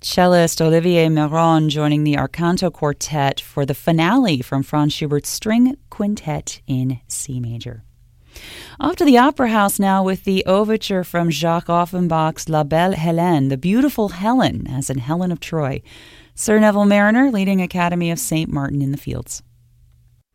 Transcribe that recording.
Cellist Olivier Meron joining the Arcanto Quartet for the finale from Franz Schubert's String Quintet in C major. Off to the Opera House now with the overture from Jacques Offenbach's La Belle Hélène, the beautiful Helen, as in Helen of Troy. Sir Neville Mariner leading Academy of St. Martin in the Fields.